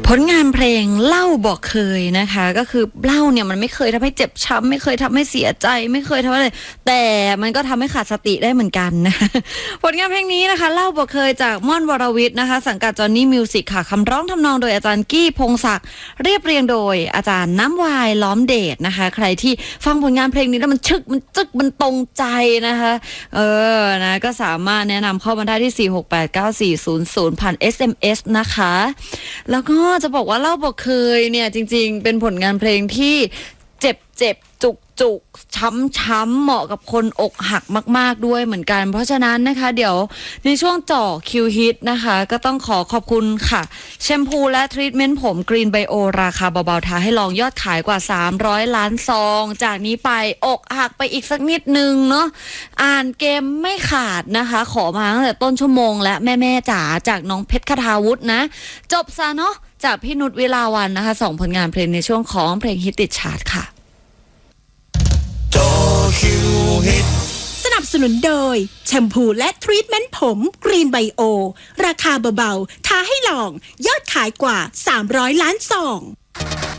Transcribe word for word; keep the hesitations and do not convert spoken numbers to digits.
ผลงานเพลงเล่าบอกเคยนะคะก็คือเล่าเนี่ยมันไม่เคยทำให้เจ็บช้ำไม่เคยทำให้เสียใจไม่เคยทำอะไรแต่มันก็ทำให้ขาดสติได้เหมือนกันนะผลงานเพลงนี้นะคะเล่าบอกเคยจากม่อนวรวิทย์นะคะสังกัดจอห์นนี่มิวสิกค่ะคำร้องทำนองโดยอาจารย์กี้พงศักดิ์เรียบเรียงโดยอาจารย์น้ำวายล้อมเดชนะคะใครที่ฟังผลงานเพลงนี้แล้วมันชึกมันจึกมันตรงใจนะคะเออนะก็สามารถแนะนำเข้ามาได้ที่สี่ หก แปด เก้า สี่ ศูนย์ ศูนย์ ผ่าน เอส เอ็ม เอส นะคะแล้วก็จะบอกว่าเล่าบอกเคยเนี่ยจริงๆเป็นผลงานเพลงที่เจ็บเจ็บจุกจุกช้ำช้ำเหมาะกับคนอกหักมากๆด้วยเหมือนกันเพราะฉะนั้นนะคะเดี๋ยวในช่วงจ่อคิวฮิตนะคะก็ต้องขอขอบคุณค่ะแชมพูและทรีทเมนต์ผมกรีนไบโอราคาเบาๆท้าให้ลองยอดขายกว่าสามร้อยล้านซองจากนี้ไปอกหักไปอีกสักนิดนึงเนาะอ่านเกมไม่ขาดนะคะขอมาตั้งแต่ต้นชั่วโมงและแม่ๆจ๋าจากน้องเพชรคทาวุฒินะจบซะเนาะจากพี่นุชวิลาวันนะคะสองผลงานเพลงในช่วงของเพลงฮิตติดชาร์ตค่ะสนับสนุนโดยแชมพูและทรีทเมนต์ผมกรีนไบโอราคาเบาๆท้าให้ลองยอดขายกว่าสามร้อยล้านซอง